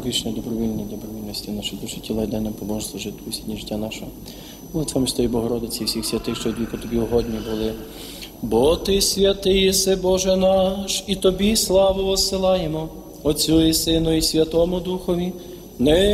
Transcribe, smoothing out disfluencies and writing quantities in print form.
непорічне, добровільності наші душі тіла, і дай нам поможе служити усі дні життя нашого. Молитвами Святої Богородиці і всіх святих, що віку тобі угодні були. Бо ти святий єси, Боже наш, і тобі славу осилаємо, Отцю і Сину і Святому Духові,